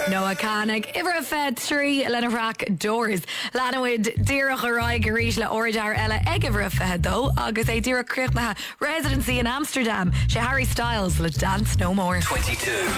Noah Canig, Ivra Fed 3, Lena Rack Doors. Lanawid, Dira Harai Garishla Oridar Ella Egivra Fed though, August A Dira Krikmaha, residency in Amsterdam. She Harry Styles, Let's Dance No More. 22.